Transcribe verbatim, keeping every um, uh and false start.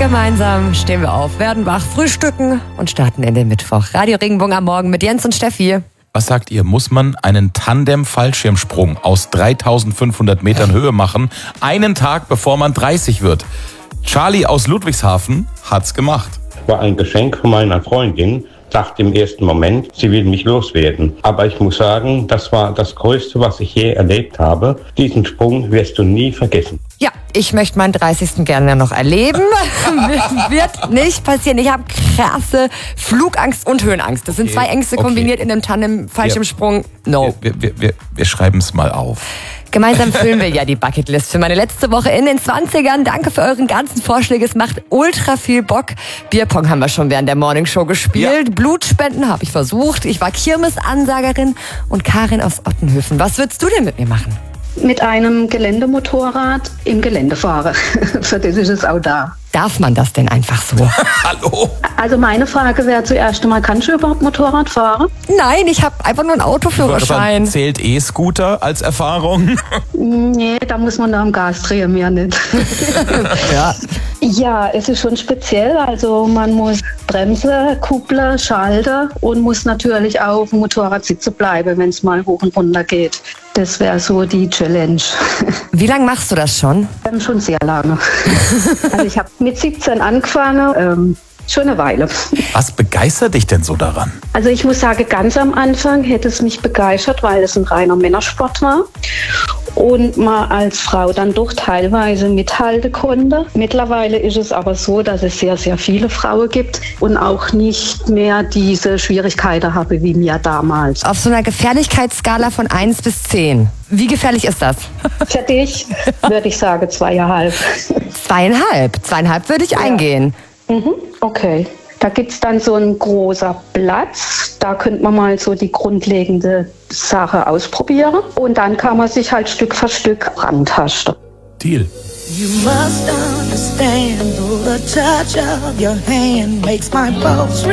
Gemeinsam stehen wir auf, werden wach, frühstücken und starten in den Mittwoch. Radio Regenbogen am Morgen mit Jens und Steffi. Was sagt ihr, muss man einen Tandem-Fallschirmsprung aus dreitausendfünfhundert Metern Höhe machen, einen Tag bevor man dreißig wird? Charlie aus Ludwigshafen hat's gemacht. War ein Geschenk von meiner Freundin. Dachte im ersten Moment, sie will mich loswerden. Aber ich muss sagen, das war das Größte, was ich je erlebt habe. Diesen Sprung wirst du nie vergessen. Ja, ich möchte meinen dreißigsten gerne noch erleben. Wird nicht passieren. Ich habe krasse Flugangst und Höhenangst. Das sind Okay, zwei Ängste okay. kombiniert in einem Tandem-Fallschirmsprung. No. Wir, wir, wir, wir schreiben es mal auf. Gemeinsam füllen wir ja die Bucketlist für meine letzte Woche in den zwanzigern. Danke für euren ganzen Vorschläge. Es macht ultra viel Bock. Bierpong haben wir schon während der Morningshow gespielt. Ja. Blutspenden habe ich versucht. Ich war Kirmesansagerin und Karin aus Ottenhöfen. Was würdest du denn mit mir machen? Mit einem Geländemotorrad im Gelände fahren. Für das ist es auch da. Darf man das denn einfach so? Hallo? Also meine Frage wäre zuerst einmal, kannst du überhaupt Motorrad fahren? Nein, ich habe einfach nur einen Autoführerschein. Zählt E-Scooter als Erfahrung? Nee, da muss man da am Gas drehen, mehr nicht. Ja. Ja, es ist schon speziell. Also man muss Bremse, Kuppler, Schalter und muss natürlich auch auf dem Motorrad sitzen bleiben, wenn es mal hoch und runter geht. Das wäre so die Challenge. Wie lange machst du das schon? Ähm, schon sehr lange. Also ich habe mit siebzehn angefangen, ähm, schon eine Weile. Was begeistert dich denn so daran? Also ich muss sagen, ganz am Anfang hätte es mich begeistert, weil es ein reiner Männersport war und man als Frau dann doch teilweise mithalten konnte. Mittlerweile ist es aber so, dass es sehr, sehr viele Frauen gibt und auch nicht mehr diese Schwierigkeiten habe wie mir damals. Auf so einer Gefährlichkeitsskala von eins bis zehn. Wie gefährlich ist das? Für dich würde ich sagen zweieinhalb. Zweieinhalb. Zweieinhalb würde ich Ja. eingehen. Mhm, okay. Da gibt es dann so einen großen Platz. Da könnte man mal so die grundlegende Sache ausprobieren. Und dann kann man sich halt Stück für Stück rantasten. Deal. You must understand, though the touch of your hand makes my pulse